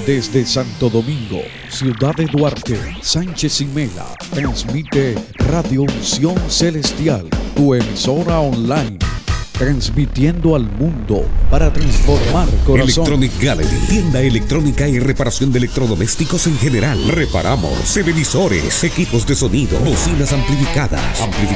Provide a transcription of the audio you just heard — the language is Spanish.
Desde Santo Domingo, Ciudad de Duarte, Sánchez y Mela, transmite Radio Unción Celestial, tu emisora online, transmitiendo al mundo para transformar corazones. Electronic Gallery, tienda electrónica y reparación de electrodomésticos en general. Reparamos televisores, equipos de sonido, bocinas amplificadas